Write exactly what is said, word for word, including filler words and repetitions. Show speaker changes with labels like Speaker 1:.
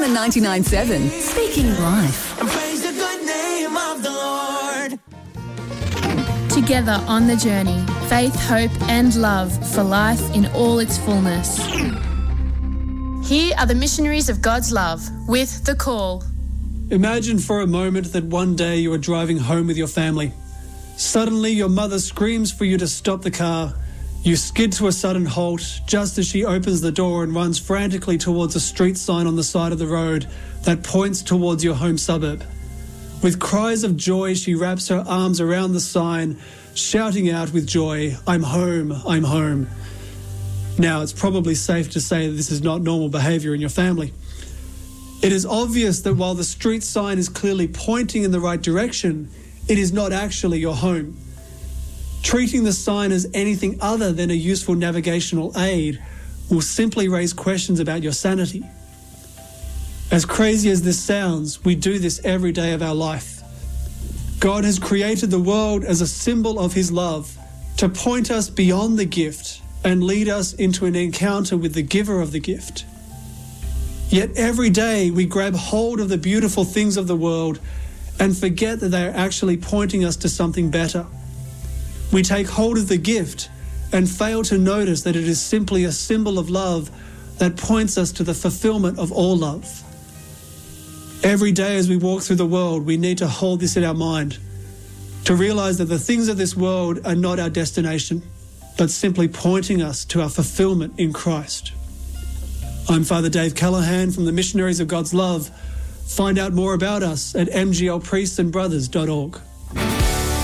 Speaker 1: Simon ninety-nine point seven, speaking life.
Speaker 2: And praise the good name of the Lord.
Speaker 3: Together on the journey, faith, hope and love for life in all its fullness. Here are the missionaries of God's love with The Call.
Speaker 4: Imagine for a moment that one day you are driving home with your family. Suddenly your mother screams for you to stop the car. You skid to a sudden halt just as she opens the door and runs frantically towards a street sign on the side of the road that points towards your home suburb. With cries of joy, she wraps her arms around the sign, shouting out with joy, "I'm home, I'm home." Now, it's probably safe to say that this is not normal behaviour in your family. It is obvious that while the street sign is clearly pointing in the right direction, it is not actually your home. Treating the sign as anything other than a useful navigational aid will simply raise questions about your sanity. As crazy as this sounds, we do this every day of our life. God has created the world as a symbol of his love to point us beyond the gift and lead us into an encounter with the giver of the gift. Yet every day we grab hold of the beautiful things of the world and forget that they are actually pointing us to something better. We take hold of the gift and fail to notice that it is simply a symbol of love that points us to the fulfillment of all love. Every day as we walk through the world, we need to hold this in our mind, to realise that the things of this world are not our destination, but simply pointing us to our fulfillment in Christ. I'm Father Dave Callahan from the Missionaries of God's Love. Find out more about us at m g l priests and brothers dot org.